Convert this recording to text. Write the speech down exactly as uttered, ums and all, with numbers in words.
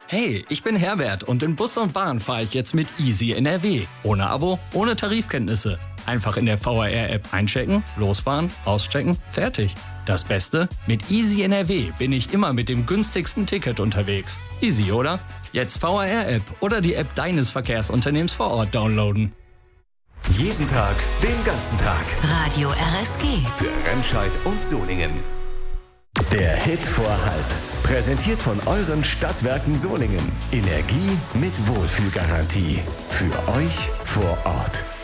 Hey, ich bin Herbert und in Bus und Bahn fahre ich jetzt mit Easy N R W. Ohne Abo, ohne Tarifkenntnisse. Einfach in der V R R-App einchecken, losfahren, auschecken, fertig. Das Beste? Mit Easy N R W bin ich immer mit dem günstigsten Ticket unterwegs. Easy, oder? Jetzt V R R-App oder die App deines Verkehrsunternehmens vor Ort downloaden. Jeden Tag, den ganzen Tag. Radio R S G. Für Remscheid und Solingen. Der Hit vor halb. Präsentiert von euren Stadtwerken Solingen. Energie mit Wohlfühlgarantie. Für euch vor Ort.